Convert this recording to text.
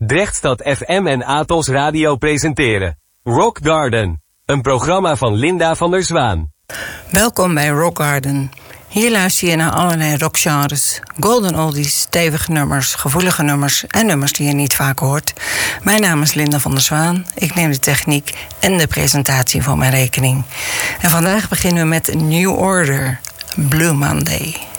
Drechtstad FM en Atos Radio presenteren Rock Garden, een programma van Linda van der Zwaan. Welkom bij Rock Garden. Hier luister je naar allerlei rockgenres, golden oldies, stevige nummers, gevoelige nummers en nummers die je niet vaak hoort. Mijn naam is Linda van der Zwaan. Ik neem de techniek en de presentatie voor mijn rekening. En vandaag beginnen we met New Order, Blue Monday.